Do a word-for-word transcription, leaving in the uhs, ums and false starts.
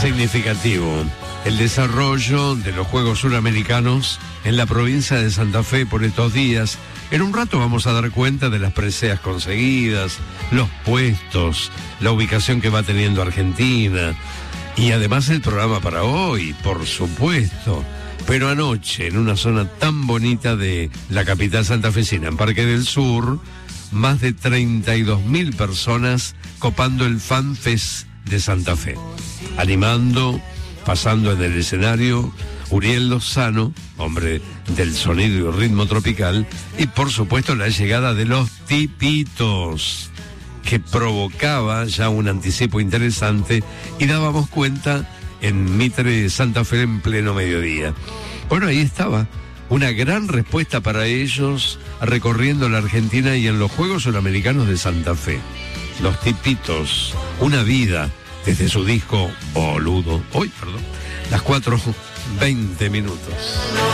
significativo el desarrollo de los Juegos Suramericanos en la provincia de Santa Fe por estos días. En un rato vamos a dar cuenta de las preseas conseguidas, los puestos, la ubicación que va teniendo Argentina y además el programa para hoy, por supuesto. Pero anoche, en una zona tan bonita de la capital santafesina, en Parque del Sur, más de treinta y dos mil personas copando el Fan Fest de Santa Fe, animando, pasando en el escenario Uriel Lozano, hombre del sonido y ritmo tropical, y por supuesto la llegada de los Tipitos, que provocaba ya un anticipo interesante y dábamos cuenta en Mitre Santa Fe en pleno mediodía. Bueno, ahí estaba, una gran respuesta para ellos recorriendo la Argentina y en los Juegos Suramericanos de Santa Fe. Los Tipitos, una vida, desde su disco Boludo. Hoy, perdón, las cuatro veinte minutos.